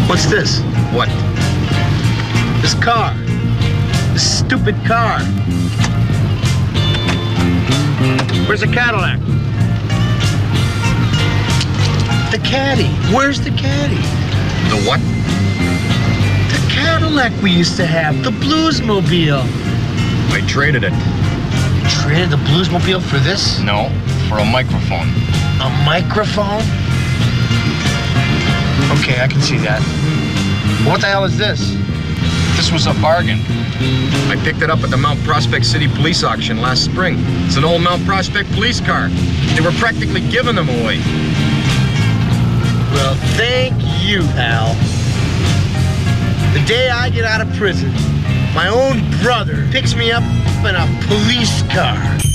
What's this? What? This car. This stupid car. Where's the Cadillac? The caddy. Where's the caddy? The what? The Cadillac we used to have. The Bluesmobile. I traded it. Traded the Bluesmobile for this? No, for a microphone. A microphone? Okay, I can see that. What the hell is this? This was a bargain. I picked it up at the Mount Prospect City Police auction last spring. It's an old Mount Prospect police car. They were practically giving them away. Well, thank you, Al. The day I get out of prison, my own brother picks me up in a police car.